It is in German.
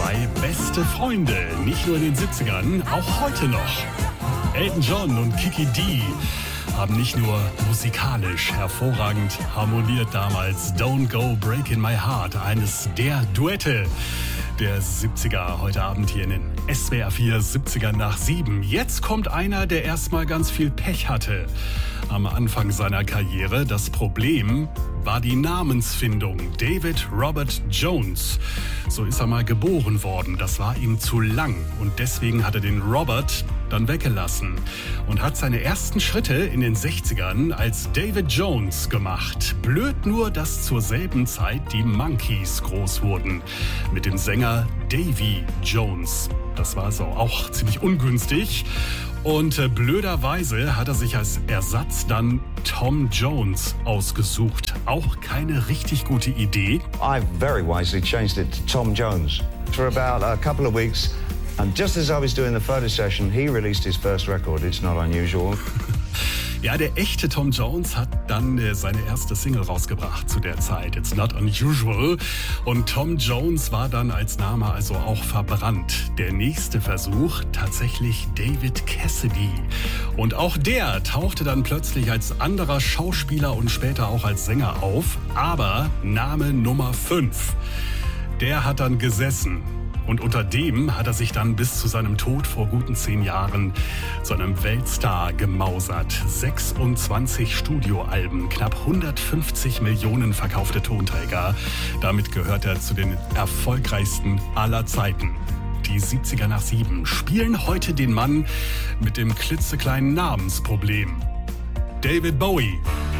Zwei beste Freunde, nicht nur in den 70ern, auch heute noch. Elton John und Kiki Dee haben nicht nur musikalisch hervorragend harmoniert damals. Don't Go Breaking My Heart, eines der Duette der 70er, heute Abend hier in den SWR 4 70er nach 7. Jetzt kommt einer, der erstmal ganz viel Pech hatte am Anfang seiner Karriere. Das Problem war die Namensfindung. David Robert Jones. So ist er mal geboren worden. Das war ihm zu lang und deswegen hat er den Robert dann weggelassen und hat seine ersten Schritte in den 60ern als David Jones gemacht. Blöd nur, dass zur selben Zeit die Monkees groß wurden mit dem Sänger Davy Jones. Das war also auch ziemlich ungünstig. Und blöderweise hat er sich als Ersatz dann Tom Jones ausgesucht. Auch keine richtig gute Idee. I very wisely changed it to Tom Jones for about a couple of weeks. And just as I was doing the photo session, he released his first record, It's Not Unusual. Ja, der echte Tom Jones hat dann seine erste Single rausgebracht zu der Zeit, It's Not Unusual. Und Tom Jones war dann als Name also auch verbrannt. Der nächste Versuch, tatsächlich David Cassidy. Und auch der tauchte dann plötzlich als anderer Schauspieler und später auch als Sänger auf. Aber Name Nummer 5, der hat dann gesessen. Und unter dem hat er sich dann bis zu seinem Tod vor guten 10 Jahren zu einem Weltstar gemausert. 26 Studioalben, knapp 150 Millionen verkaufte Tonträger. Damit gehört er zu den erfolgreichsten aller Zeiten. Die 70er nach 7 spielen heute den Mann mit dem klitzekleinen Namensproblem. David Bowie.